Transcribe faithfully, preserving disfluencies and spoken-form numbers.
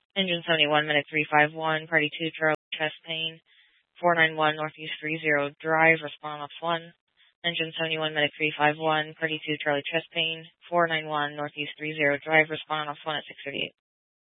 Engine seventy-one, Medic three five one, Party two, Charlie, chest pain, four nine one, Northeast three zero, drive, respond off one. Engine seventy-one, Medic three five one, Party two, Charlie, chest pain, four nine one, Northeast three zero, drive, respond off one at six thirty-eight.